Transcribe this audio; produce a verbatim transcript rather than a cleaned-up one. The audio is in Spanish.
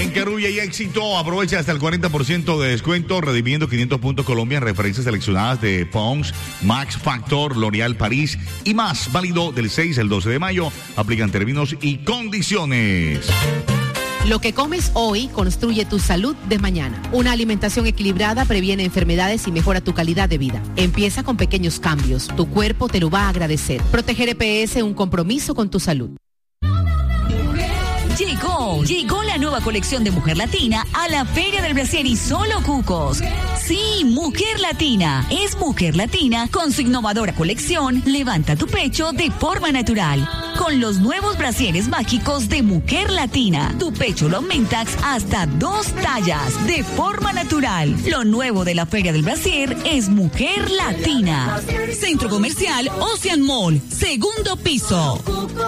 En Carulla y Éxito, aprovecha hasta el cuarenta por ciento de descuento, redimiendo quinientos puntos Colombia en referencias seleccionadas de Pons, Max Factor, L'Oréal París y más. Válido del seis al doce de mayo. Aplican términos y condiciones. Lo que comes hoy construye tu salud de mañana. Una alimentación equilibrada previene enfermedades y mejora tu calidad de vida. Empieza con pequeños cambios. Tu cuerpo te lo va a agradecer. Proteger E P S, un compromiso con tu salud. Llegó, llegó la nueva colección de Mujer Latina a la Feria del Brasier y Solo Cucos. Sí, Mujer Latina. Es Mujer Latina con su innovadora colección Levanta tu pecho de forma natural. Con los nuevos brasieres mágicos de Mujer Latina. Tu pecho lo aumentas hasta dos tallas de forma natural. Lo nuevo de la Feria del Brasier es Mujer Latina. Centro Comercial Ocean Mall, segundo piso.